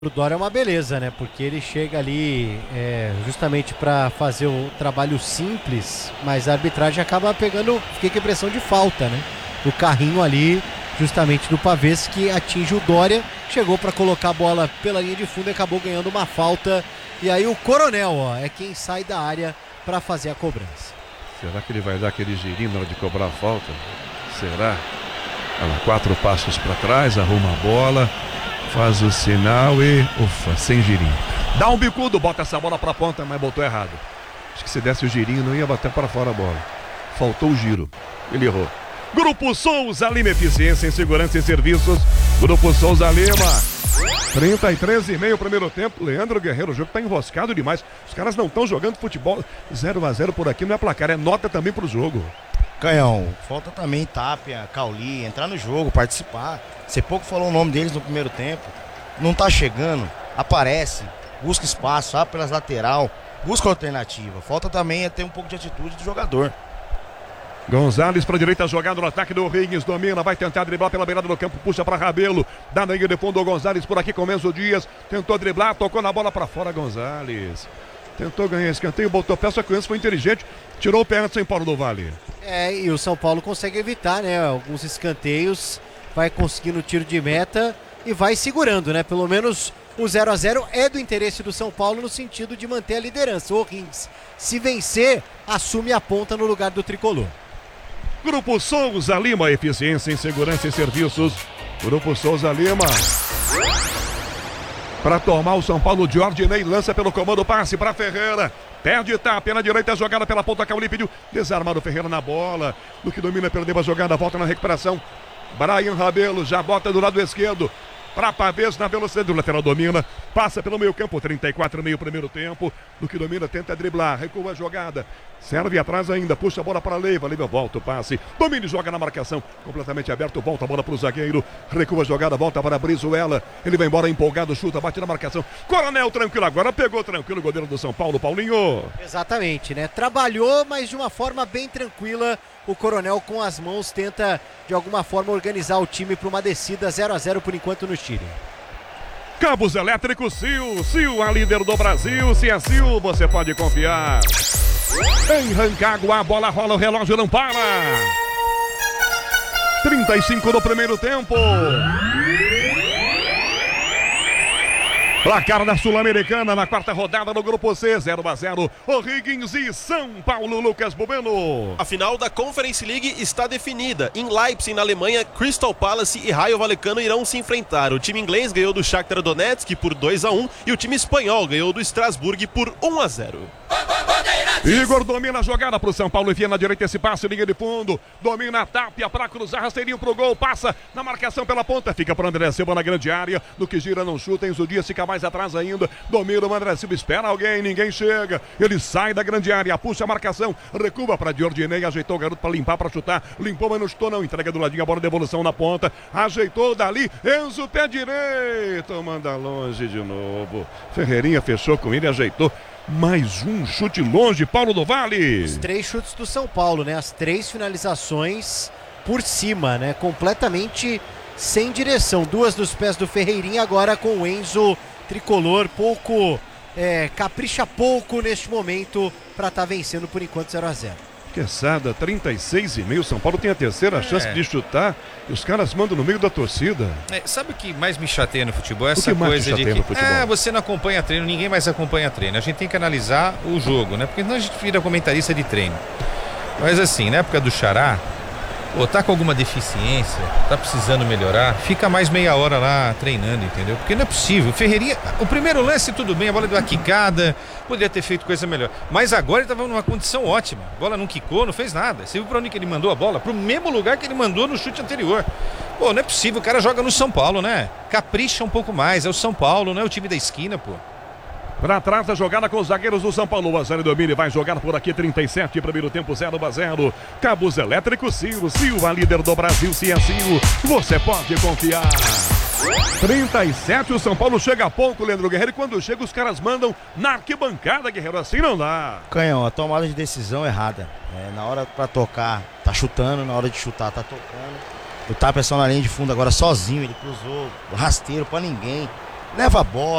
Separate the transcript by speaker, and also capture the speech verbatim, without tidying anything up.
Speaker 1: O Dória é uma beleza, né? Porque ele chega ali é, justamente para fazer o trabalho simples, mas a arbitragem acaba pegando, fiquei com a impressão de falta, né? O carrinho ali, justamente do Pavês, que atinge o Dória, chegou para colocar a bola pela linha de fundo e acabou ganhando uma falta. E aí o Coronel, ó, é quem sai da área para fazer a cobrança.
Speaker 2: Será que ele vai dar aquele girinho na hora de cobrar a falta? Será? Olha lá, quatro passos para trás, arruma a bola. Faz o sinal e... Ufa, sem girinho. Dá um bicudo, bota essa bola pra ponta, mas botou errado. Acho que se desse o girinho não ia bater para fora a bola. Faltou o giro. Ele errou. Grupo Souza Lima, eficiência em segurança e serviços. Grupo Souza Lima. trinta e três e meio primeiro tempo. Leandro Guerreiro, o jogo tá enroscado demais. Os caras não estão jogando futebol. zero a zero por aqui não é placar, é nota também pro jogo.
Speaker 3: Canhão, falta também Tapia, Cauli, entrar no jogo, participar. Você pouco falou o nome deles no primeiro tempo. Não tá chegando, aparece, busca espaço, abre pelas lateral, busca alternativa. Falta também é ter um pouco de atitude do jogador.
Speaker 2: Gonzalez para direita, jogado no ataque do Rigues, domina, vai tentar driblar pela beirada do campo, puxa para Rabelo, dá na linha de fundo o Gonzalez por aqui com o Enzo Dias, tentou driblar, tocou na bola para fora, Gonzalez. Tentou ganhar escanteio, botou pé, só que o Enzo foi inteligente, tirou o pé antes em Paulo do Vale.
Speaker 1: É, e o São Paulo consegue evitar, né, alguns escanteios, vai conseguindo tiro de meta e vai segurando, né, pelo menos o zero a zero é do interesse do São Paulo no sentido de manter a liderança. O Rings, se vencer, assume a ponta no lugar do tricolor.
Speaker 2: Grupo Souza Lima, eficiência em segurança e serviços. Grupo Souza Lima. Para tomar o São Paulo, Jorge Ney lança pelo comando, passe para Ferreira. Perde Tapia na direita, jogada pela ponta, Cauli pediu. Desarmado o Ferreira na bola. No que domina, perdeu a jogada, volta na recuperação. Brian Rabelo já bota do lado esquerdo. Para Pavês na velocidade do lateral, domina, passa pelo meio campo, trinta e quatro e meio primeiro tempo, no que domina, tenta driblar, recua a jogada, serve atrás ainda, puxa a bola para Leiva, Leiva volta o passe, domina e joga na marcação, completamente aberto, volta a bola para o zagueiro, recua a jogada, volta para Brizuela, ele vai embora empolgado, chuta, bate na marcação, Coronel tranquilo agora, pegou tranquilo o goleiro do São Paulo, Paulinho.
Speaker 1: Exatamente, né, trabalhou, mas de uma forma bem tranquila. O Coronel com as mãos tenta de alguma forma organizar o time para uma descida zero a zero por enquanto no Chile.
Speaker 2: Cabos elétricos Sil, Sil a líder do Brasil, se é Sil você pode confiar. Em Rancagua a bola rola, o relógio não para. trinta e cinco no primeiro tempo. Placar da Sul-Americana na quarta rodada do Grupo C, zero a zero, O'Higgins e São Paulo, Lucas Bubeno.
Speaker 4: A final da Conference League está definida. Em Leipzig, na Alemanha, Crystal Palace e Rayo Vallecano irão se enfrentar. O time inglês ganhou do Shakhtar Donetsk por dois a um e o time espanhol ganhou do Strasbourg por um a zero.
Speaker 2: Igor domina a jogada para o São Paulo, envia na direita esse passe, linha de fundo, domina a Tapia para cruzar, rasteirinho pro gol, passa na marcação pela ponta, fica para André Silva na grande área, no que gira não chuta, Enzo Dias fica mais atrás ainda, domina o André Silva, espera alguém, ninguém chega, ele sai da grande área, puxa a marcação, recua para Diordinei, ajeitou o garoto para limpar, para chutar, limpou, mas não chutou não, entrega do ladinho, a bola de devolução na ponta, ajeitou dali, Enzo pé direito, manda longe de novo, Ferreirinha fechou com ele, ajeitou. Mais um chute longe, Paulo do Vale.
Speaker 1: Os três chutes do São Paulo, né? As três finalizações por cima, né? Completamente sem direção. Duas dos pés do Ferreirinha, agora com o Enzo tricolor, pouco, é, capricha pouco neste momento para estar tá vencendo por enquanto zero a zero.
Speaker 2: Quesada, trinta e seis e meio, São Paulo tem a terceira
Speaker 5: é.
Speaker 2: chance de chutar e os caras mandam no meio da torcida.
Speaker 5: É, sabe o que mais me chateia no futebol? Essa
Speaker 2: o que mais
Speaker 5: coisa
Speaker 2: te
Speaker 5: de que
Speaker 2: no futebol?
Speaker 5: ah, você não acompanha treino, ninguém mais acompanha treino. A gente tem que analisar o jogo, né? Porque senão a gente vira comentarista de treino. Mas assim, na época do Xará, pô, tá com alguma deficiência, tá precisando melhorar, fica mais meia hora lá treinando, entendeu? Porque não é possível. O Ferreirinha, o primeiro lance tudo bem, a bola deu uma quicada, poderia ter feito coisa melhor. Mas agora ele tava numa condição ótima. A bola não quicou, não fez nada. Você viu pra onde que ele mandou a bola? Pro mesmo lugar que ele mandou no chute anterior. Pô, não é possível, o cara joga no São Paulo, né? Capricha um pouco mais, é o São Paulo, não é o time da esquina, pô.
Speaker 2: Para trás da jogada com os zagueiros do São Paulo. O Azélio domina e vai jogar por aqui. trinta e sete, primeiro tempo, zero a zero. Cabos elétricos Sil, Sil, a líder do Brasil, se é Sil, você pode confiar. trinta e sete, o São Paulo chega a pouco, Leandro Guerreiro. E quando chega, os caras mandam na arquibancada, Guerreiro. Assim não dá.
Speaker 3: Canhão, a tomada de decisão errada. É, na hora para tocar, tá chutando. Na hora de chutar, tá tocando. O Tapia só na linha de fundo agora sozinho. Ele cruzou rasteiro para ninguém. leva a bola.